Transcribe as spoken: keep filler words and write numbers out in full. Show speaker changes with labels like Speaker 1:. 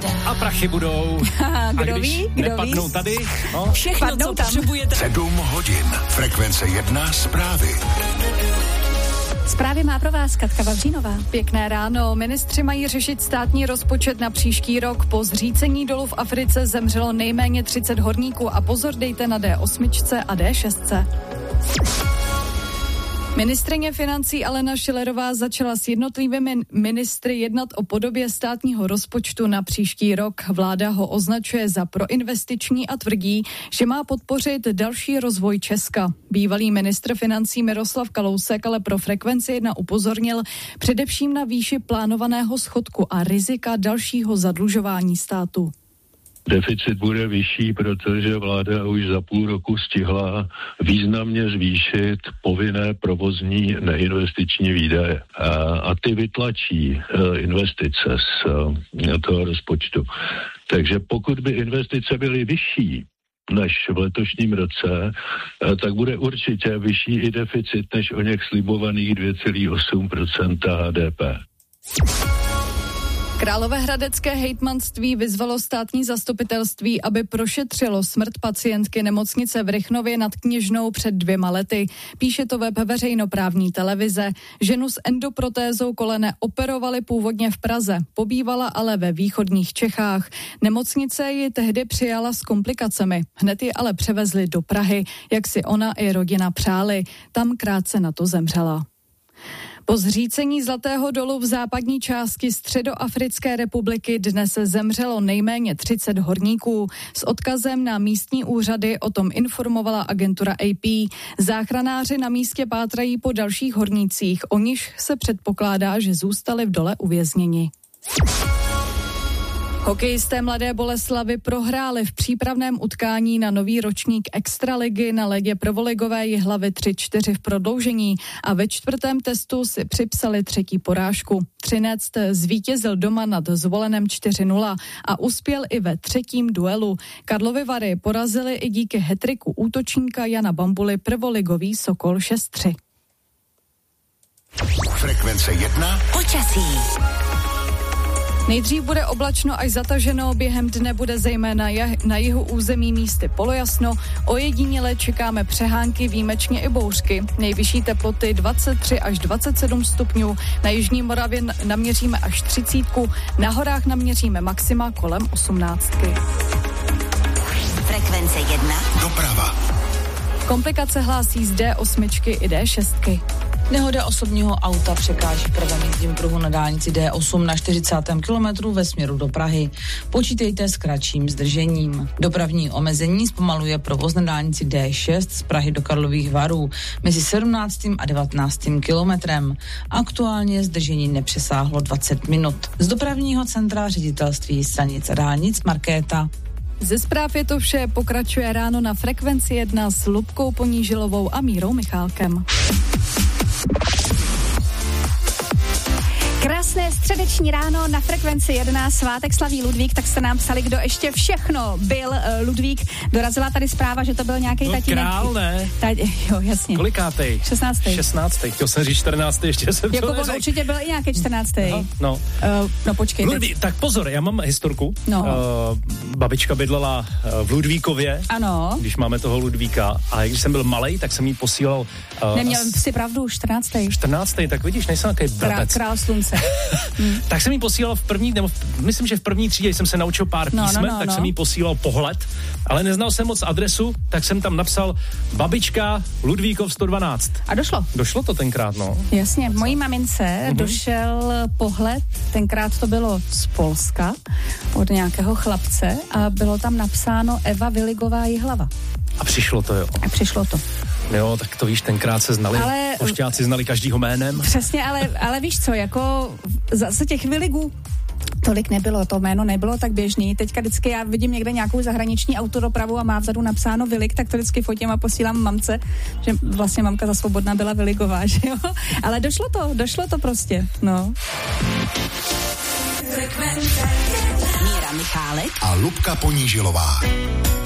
Speaker 1: A prachy budou.
Speaker 2: Kdo
Speaker 1: a když
Speaker 2: ví? Kdo
Speaker 1: nepadnou
Speaker 2: ví?
Speaker 1: tady, no.
Speaker 2: Všechno,
Speaker 3: Padnou
Speaker 2: co
Speaker 3: tam.
Speaker 2: potřebujete.
Speaker 4: Sedm hodin. Frekvence jedna zprávy.
Speaker 2: Zprávy má pro vás Katka Vavřínová.
Speaker 3: Pěkné ráno. Ministři mají řešit státní rozpočet na příští rok. Po zřícení dolu v Africe zemřelo nejméně třicet horníků a pozor dejte na D osm a D šest. Ministryně financí Alena Schillerová začala s jednotlivými ministry jednat o podobě státního rozpočtu na příští rok. Vláda ho označuje za proinvestiční a tvrdí, že má podpořit další rozvoj Česka. Bývalý ministr financí Miroslav Kalousek ale pro Frekvenci jedna upozornil především na výši plánovaného schodku a rizika dalšího zadlužování státu.
Speaker 5: Deficit bude vyšší, protože vláda už za půl roku stihla významně zvýšit povinné provozní neinvestiční výdaje. A, a ty vytlačí uh, investice z uh, toho rozpočtu. Takže pokud by investice byly vyšší než v letošním roce, uh, tak bude určitě vyšší i deficit než o něch slibovaných dvě celá osm procenta H D P.
Speaker 3: Královéhradecké hejtmanství vyzvalo státní zastupitelství, aby prošetřilo smrt pacientky nemocnice v Rychnově nad Kněžnou před dvěma lety. Píše to web veřejnoprávní televize. Ženu s endoprotézou kolene operovali původně v Praze, pobývala ale ve východních Čechách. Nemocnice ji tehdy přijala s komplikacemi. Hned ji ale převezli do Prahy, jak si ona i rodina přáli. Tam krátce na to zemřela. Po zřícení Zlatého dolu v západní části Středoafrické republiky dnes zemřelo nejméně třicet horníků. S odkazem na místní úřady o tom informovala agentura A P. Záchranáři na místě pátrají po dalších hornících, o nichž se předpokládá, že zůstali v dole uvězněni. Hokejisté Mladé Boleslavi prohráli v přípravném utkání na nový ročník Extraligy na ledě prvoligové Jihlavy tři čtyři v prodloužení a ve čtvrtém testu si připsali třetí porážku. Třinec zvítězil doma nad Zvolenem čtyři nula a uspěl i ve třetím duelu. Karlovy Vary porazili i díky hetriku útočníka Jana Bambuly prvoligový Sokol šest tři.
Speaker 4: Frekvence jedna.
Speaker 2: Počasí.
Speaker 3: Nejdřív bude oblačno až zataženo, během dne bude zejména na jihu území místy polojasno, ojediněle čekáme přehánky, výjimečně i bouřky. Nejvyšší teploty dvacet tři až dvacet sedm stupňů, na jižní Moravě naměříme až třicítku, na horách naměříme maxima kolem osmnáctky.
Speaker 2: Frekvence jedna.
Speaker 4: Doprava.
Speaker 3: Komplikace hlásí z D osm i D šest.
Speaker 6: Nehoda osobního auta překáží pravém jízdním pruhu na dálnici D osm na čtyřicátém kilometru ve směru do Prahy. Počítejte s kratším zdržením. Dopravní omezení zpomaluje provoz na dálnici D šest z Prahy do Karlových Varů mezi sedmnáctým a devatenáctým kilometrem. Aktuálně zdržení nepřesáhlo dvacet minut. Z dopravního centra ředitelství stanic a dálnic Markéta.
Speaker 3: Ze zpráv je to vše, pokračuje ráno na Frekvenci jedna s Lubkou Ponížilovou a Mírou Michálkem.
Speaker 2: Krásné středeční ráno na Frekvenci jedna, svátek slaví Ludvík, tak jste nám psali, kdo ještě všechno byl uh, Ludvík. Dorazila tady zpráva, že to byl nějaký
Speaker 1: no,
Speaker 2: tatínek.
Speaker 1: Král, ne?
Speaker 2: Tady, jo, jasně.
Speaker 1: Kolikátej?
Speaker 2: šestnáctý.
Speaker 1: šestnáctý. Chtěl jsem říct čtrnáctý, ještě jsem
Speaker 2: jako
Speaker 1: to
Speaker 2: on
Speaker 1: neřekl.
Speaker 2: určitě byl i nějaký čtrnáctý.
Speaker 1: No, no.
Speaker 2: Uh, no počkej.
Speaker 1: Ludvík, tak pozor, já mám historku.
Speaker 2: No.
Speaker 1: Uh, babička bydlela v Ludvíkově.
Speaker 2: Ano.
Speaker 1: Když máme toho Ludvíka. A když jsem byl malej, tak jsem jí posílal... Uh,
Speaker 2: Neměl si pravdu, čtrnáctý.
Speaker 1: čtrnáctý, tak vidíš, nejsem nějaký blbec.
Speaker 2: Král slunce. hmm.
Speaker 1: Tak jsem jí posílal v první, nebo v, myslím, že v první třídě jsem se naučil pár
Speaker 2: no,
Speaker 1: písmen,
Speaker 2: no, no,
Speaker 1: tak
Speaker 2: no.
Speaker 1: jsem jí posílal pohled, ale neznal jsem moc adresu, tak jsem tam napsal babička Ludvíkov sto dvanáct.
Speaker 2: A došlo.
Speaker 1: Došlo to tenkrát, no.
Speaker 2: Jasně, mojí mamince uh-huh. došel pohled, tenkrát to bylo z Polska, od nějakého chlapce a bylo tam napsáno Eva Viligová Jihlava.
Speaker 1: A přišlo to, jo.
Speaker 2: A přišlo to.
Speaker 1: Jo, tak to víš, tenkrát se znali, ale, pošťáci znali každýho jménem.
Speaker 2: Přesně, ale, ale víš co, jako zase těch Viligů tolik nebylo, to jméno nebylo tak běžný. Teďka vždycky já vidím někde nějakou zahraniční autodopravu a má vzadu napsáno Vilig, tak to vždycky fotím a posílám mamce, že vlastně mamka za Svobodná byla Viligová, že jo? Ale došlo to, došlo to prostě, no.
Speaker 4: A Lubka Ponížilová.